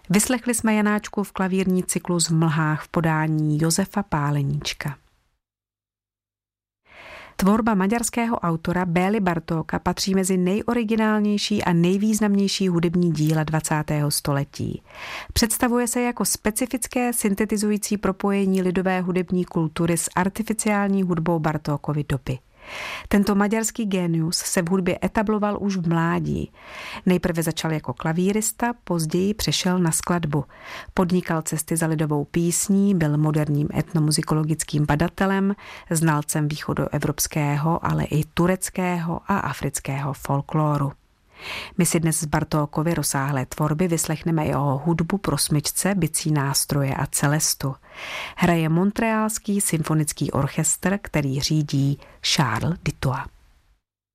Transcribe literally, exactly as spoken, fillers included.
Vyslechli jsme Janáčkův klavírní cyklus v mlhách v podání Josefa Páleníčka. Tvorba maďarského autora Bély Bartóka patří mezi nejoriginálnější a nejvýznamnější hudební díla dvacátého století. Představuje se jako specifické syntetizující propojení lidové hudební kultury s artificiální hudbou Bartókovy doby. Tento maďarský génius se v hudbě etabloval už v mládí. Nejprve začal jako klavírista, později přešel na skladbu. Podnikal cesty za lidovou písní, byl moderním etnomuzikologickým badatelem, znalcem východoevropského, ale i tureckého a afrického folkloru. My si dnes z Bartókovy rozsáhlé tvorby vyslechneme i o hudbu pro smyčce, bicí nástroje a celestu. Hraje Montrealský symfonický orchestr, který řídí Charles Dutoit.